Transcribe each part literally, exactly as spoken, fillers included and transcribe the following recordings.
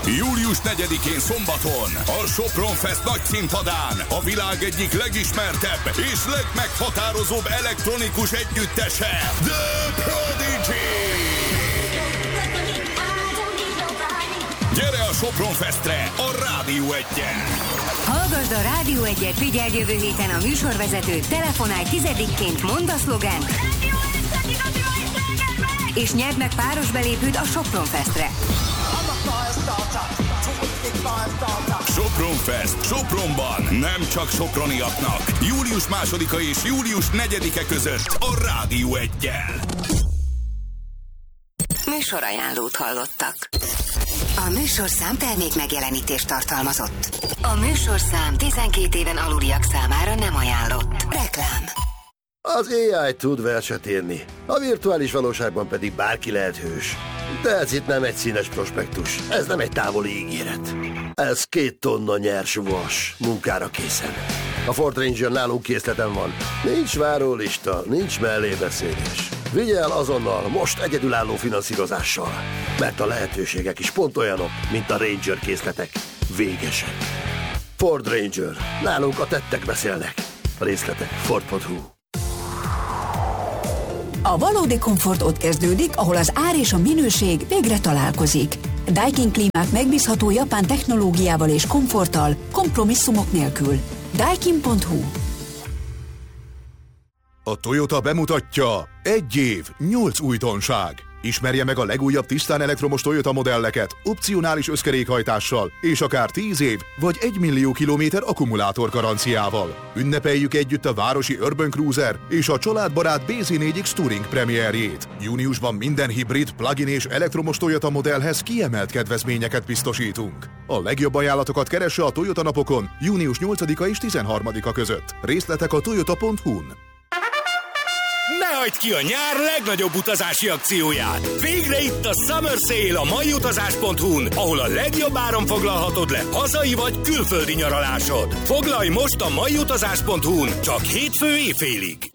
július negyedikén szombaton a Sopron Fest nagy színpadán a világ egyik legismertebb és legmeghatározóbb elektronikus együttese, The Prodigy! Gyere a Sopron Festre a Rádió egyen! Hallgasd a Rádió egyet, figyeld jövő héten a műsorvezetőt, telefonálj tizedikként, mondd a szlogent, és nyerd meg páros belépőt a Sopron Festre. Sopron Fest, Sopronban, nem csak soproniaknak. július másodika és július negyedike között a Rádió eggyel. Műsorajánlót hallottak. A műsorszám termék megjelenítést tartalmazott. A műsorszám tizenkét éven aluliak számára nem ajánlott. Reklám. Az á i tud verset írni, a virtuális valóságban pedig bárki lehet hős. De ez itt nem egy színes prospektus, ez nem egy távoli ígéret. Ez két tonna nyers vas, munkára készen. A Ford Ranger nálunk készleten van. Nincs várólista, nincs mellébeszélés. Vigye el azonnal, most egyedülálló finanszírozással. Mert a lehetőségek is pont olyanok, mint a Ranger készletek. Végesek. Ford Ranger. Nálunk a tettek beszélnek. A részletek Ford pont hu. A valódi komfort ott kezdődik, ahol az ár és a minőség végre találkozik. Daikin klímák megbízható japán technológiával és komforttal, kompromisszumok nélkül. Daikin pont hu. A Toyota bemutatja egy év, nyolc újdonság. Ismerje meg a legújabb tisztán elektromos Toyota modelleket, opcionális összkerékhajtással, és akár tíz év vagy egy millió kilométer akkumulátor garanciával. Ünnepeljük együtt a városi Urban Cruiser és a családbarát bé zé négy X Touring premierjét. Júniusban minden hibrid, plug-in és elektromos Toyota modellhez kiemelt kedvezményeket biztosítunk. A legjobb ajánlatokat keresse a Toyota napokon június nyolcadika és tizenharmadika között. Részletek a toyota pont hu-n. Ne hagyd ki a nyár legnagyobb utazási akcióját! Végre itt a Summer Sale a maiutazás pont hu-n, ahol a legjobb áron foglalhatod le hazai vagy külföldi nyaralásod. Foglalj most a maiutazás pont hu-n, csak hétfő éjfélig!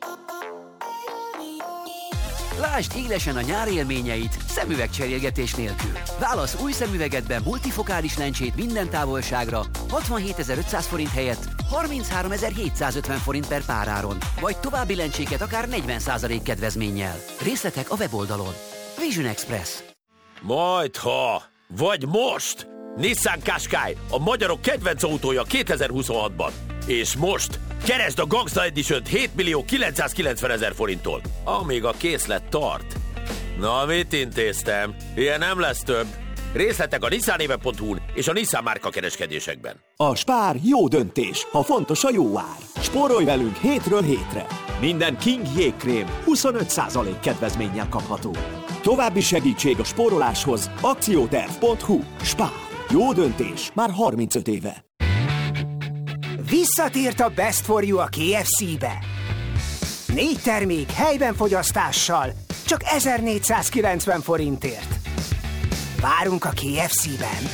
Lásd élesen a nyár élményeit szemüvegcserélgetés nélkül. Válasz új szemüvegedben multifokális lencsét minden távolságra hatvanhétezer-ötszáz forint helyett harmincháromezer-hétszázötven forint per páráron, vagy további lencséket akár negyven százalék kedvezménnyel. Részletek a weboldalon. Vision Express. Majdha, vagy most! Nissan Qashqai, a magyarok kedvenc autója kétezer-huszonhatban. És most keresd a Gangsta Edition-t hét millió kilencszázkilencvenezer forinttól, amíg a készlet tart. Na, mit intéztem? Ilyen nem lesz több. Részletek a nissanéve pont hu-n és a Nissan márka kereskedésekben. A Spár jó döntés, ha fontos a jó ár. Spórolj velünk hétről hétre. Minden King jégkrém huszonöt százalék kedvezménnyel kapható. További segítség a spóroláshoz akcióterv pont hu. Spár. Jó döntés már harmincöt éve. Visszatért a Best for You a ká ef cé-be. Négy termék helyben fogyasztással, csak ezernégyszázkilencven forintért. Várunk a ká ef cé-ben.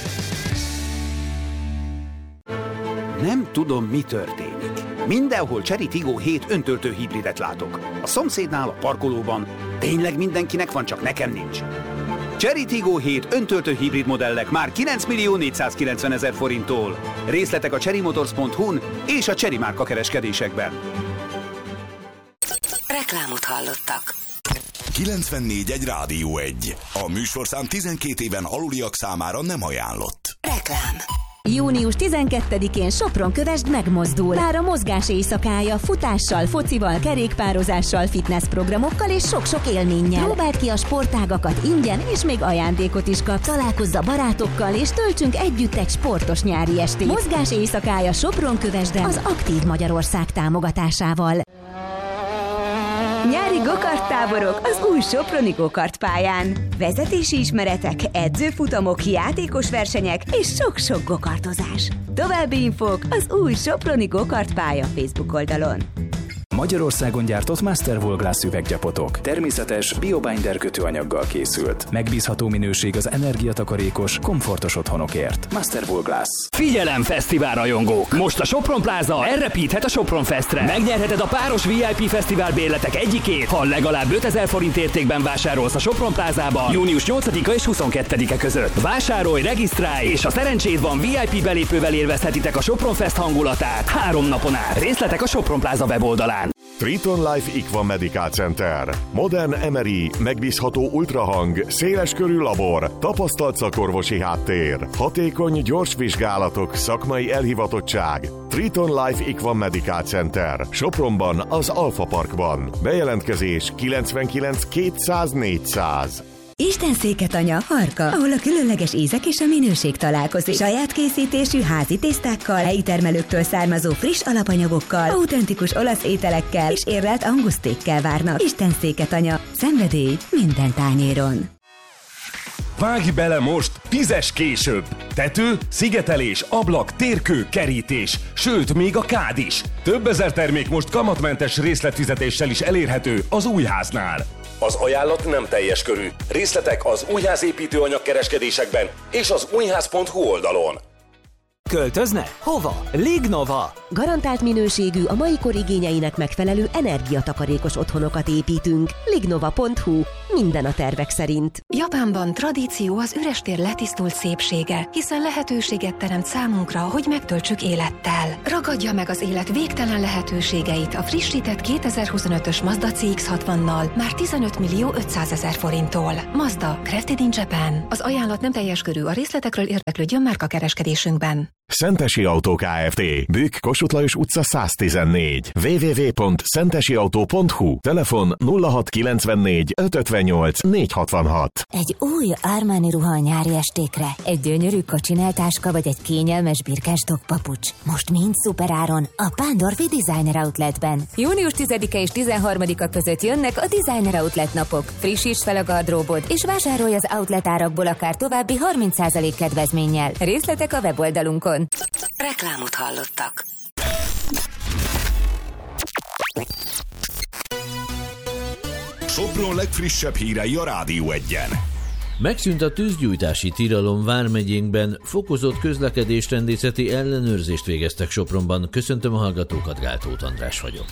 Nem tudom, mi történik. Mindenhol Chery Tiggo hét öntöltő hibridet látok. A szomszédnál, a parkolóban. Tényleg mindenkinek van, csak nekem nincs. Chery Tiggo hét öntöltő hibrid modellek már kilenc millió négyszázkilencvenezer forinttól. Részletek a chery motors pont hu-n és a Chery márka kereskedésekben. Reklámot hallottak. kilencvennégy egy Rádió egy. A műsorszám tizenkét éven aluliak számára nem ajánlott. Reklám. június tizenkettedikén Sopron kövesd megmozdul. Már a mozgás éjszakája futással, focival, kerékpározással, fitnessprogramokkal és sok-sok élménnyel. Próbáld ki a sportágakat ingyen, és még ajándékot is kap. Találkozz a barátokkal, és töltsünk együtt egy sportos nyári estét. Mozgás éjszakája Sopron kövesden az Aktív Magyarország támogatásával. Nyári gokarttáborok az új soproni gokartpályán. Vezetési ismeretek, edzőfutamok, játékos versenyek és sok-sok gokartozás. További infók az új soproni gokartpálya Facebook oldalon. Magyarországon gyártott Masterwool Glass üveggyapotok. Természetes, biobinder kötőanyaggal készült. Megbízható minőség az energiatakarékos, komfortos otthonokért. Masterwool Glass. Figyelem, fesztivál rajongók! Most a Sopron Plaza elrepíthet a Sopron Festre. Megnyerheted a páros vé i pé fesztivál bérletek egyikét, ha legalább ötezer forint értékben vásárolsz a Sopron Plázában június nyolcadika és huszonkettedike között. Vásárolj, regisztrálj, és a szerencséd van, vé i pé belépővel élvezhetitek a Sopron Fest hangulatát három napon át. Részletek a Sopron Plaza weboldalán. Triton Life Equa Medical Center. Modern em er i, megbízható ultrahang, széleskörű labor, tapasztalt szakorvosi háttér, hatékony, gyors vizsgálatok, szakmai elhivatottság. Triton Life Equa Medical Center. Sopronban, az Alfa Parkban. Bejelentkezés kilencvenkilenc kétszáz négyszáz. Istenszéket anya, Harka, ahol a különleges ízek és a minőség találkozik. Saját készítésű házi tésztákkal, helyi termelőktől származó friss alapanyagokkal, autentikus olasz ételekkel és érlelt angusztékkel várnak. Istenszéket anya, szenvedély minden tányéron. Vágj bele most, tízes később! Tető, szigetelés, ablak, térkő, kerítés, sőt, még a kád is. Több ezer termék most kamatmentes részletfizetéssel is elérhető az Újháznál. Az ajánlat nem teljes körű. Részletek az Újház építőanyag kereskedésekben és az újház pont hu oldalon. Költözne? Hova? Lignova! Garantált minőségű, a mai kor igényeinek megfelelő energiatakarékos otthonokat építünk. lignova pont hu. Minden a tervek szerint. Japánban tradíció az üres tér letisztult szépsége, hiszen lehetőséget teremt számunkra, hogy megtöltsük élettel. Ragadja meg az élet végtelen lehetőségeit a frissített kétezer-huszonötös Mazda cé iksz hatvannal már tizenöt millió ötszázezer forinttól. Mazda, crafted in Japan. Az ajánlat nem teljes körű, a részletekről érdeklődjön márka kereskedésünkben. Szentesi Autó Kft. Bükk Kossuth Lajos utca száztizennégy. double-u double-u double-u pont szentesi autó pont hu. Telefon nulla hat kilencvennégy öt ötvennyolc négy hatvanhat. Egy új Armani ruha a nyári estékre, egy gyönyörű kocsineltáska vagy egy kényelmes Birkenstock papucs. Most mind szuperáron a Pándorfi Designer Outletben. június tizedike és tizenharmadika között jönnek a Designer Outlet napok. Frissíts fel a gardróbod és vásárolj az outlet árakból akár további harminc százalék kedvezménnyel. Részletek a weboldalunkon. Reklámot hallottak. Sopron legfrissebb hírei a Rádió Egyen. Megszűnt a tűzgyújtási tilalom Vármegyénkben, fokozott közlekedésrendészeti ellenőrzést végeztek Sopronban. Köszöntöm a hallgatókat, Gáltóth András vagyok.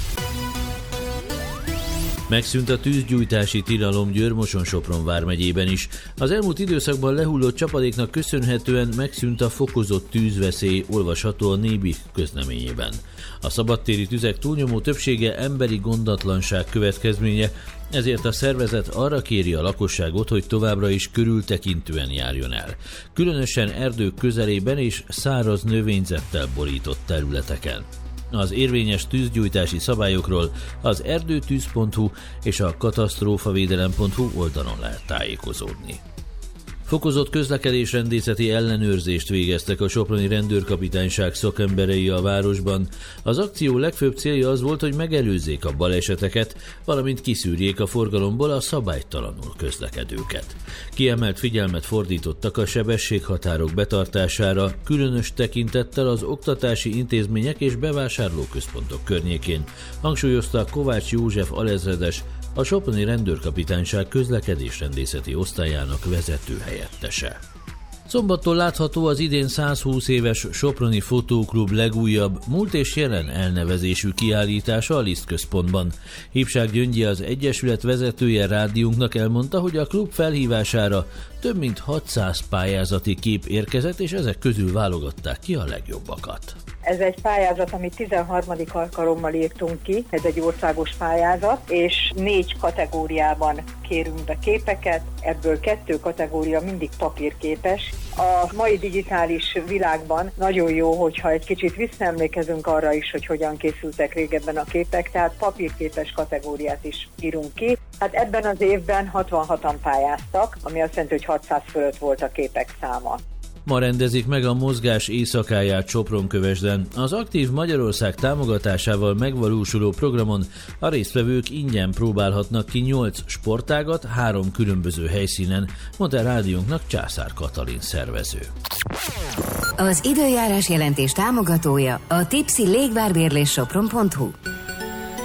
Megszűnt a tűzgyújtási tilalom Győr-Moson-Sopron vármegyében is. Az elmúlt időszakban lehullott csapadéknak köszönhetően megszűnt a fokozott tűzveszély, olvasható a Nébi közleményében. A szabadtéri tüzek túlnyomó többsége emberi gondatlanság következménye, ezért a szervezet arra kéri a lakosságot, hogy továbbra is körültekintően járjon el. Különösen erdők közelében és száraz növényzettel borított területeken. Az érvényes tűzgyújtási szabályokról az erdőtűz pont hu és a katasztrófavédelem pont hu oldalon lehet tájékozódni. Fokozott közlekedésrendészeti ellenőrzést végeztek a soproni rendőrkapitányság szakemberei a városban. Az akció legfőbb célja az volt, hogy megelőzzék a baleseteket, valamint kiszűrjék a forgalomból a szabálytalanul közlekedőket. Kiemelt figyelmet fordítottak a sebességhatárok betartására, különös tekintettel az oktatási intézmények és bevásárlóközpontok környékén, hangsúlyozta Kovács József alezredes, a soproni rendőrkapitányság közlekedésrendészeti osztályának vezető helyettese. Szombattól látható az idén százhúsz éves Soproni Fotóklub legújabb, múlt és jelen elnevezésű kiállítása a Liszt központban. Hívság Gyöngyi, az egyesület vezetője rádiónknak elmondta, hogy a klub felhívására több mint hatszáz pályázati kép érkezett, és ezek közül válogatták ki a legjobbakat. Ez egy pályázat, amit tizenharmadik alkalommal írtunk ki, ez egy országos pályázat, és négy kategóriában kérünk be képeket, ebből kettő kategória mindig papírképes. A mai digitális világban nagyon jó, hogyha egy kicsit visszaemlékezünk arra is, hogy hogyan készültek régebben a képek, tehát papírképes kategóriát is írunk ki. Hát ebben az évben hatvanhatan pályáztak, ami azt jelenti, hogy hatszáz fölött volt a képek száma. Ma rendezik meg a mozgás éjszakáját Sopronkövesden. Az Aktív Magyarország támogatásával megvalósuló programon a résztvevők ingyen próbálhatnak ki nyolc sportágat három különböző helyszínen, mondta rádiónknak Császár Katalin szervező. Az időjárás jelentés támogatója a Tipsy Légvárbérlés Sopron pont hu.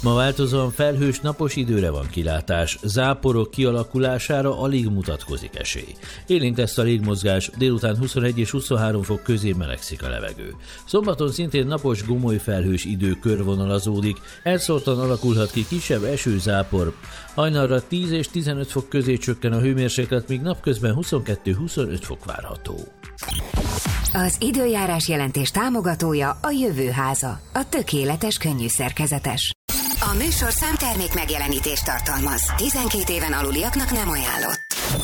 Ma változóan felhős napos időre van kilátás, záporok kialakulására alig mutatkozik esély. Élénk lesz a légmozgás, délután huszonegy és huszonhárom fok közé melegszik a levegő. Szombaton szintén napos, gomoly felhős idő körvonalazódik, elszórtan alakulhat ki kisebb esőzápor. Hajnalra tíz és tizenöt fok közé csökken a hőmérséklet, míg napközben huszonkettő-huszonöt fok várható. Az időjárás jelentés támogatója a Jövőháza, a tökéletes könnyű szerkezetes. A műsor számtermék megjelenítést tartalmaz. tizenkét éven aluliaknak nem ajánlott.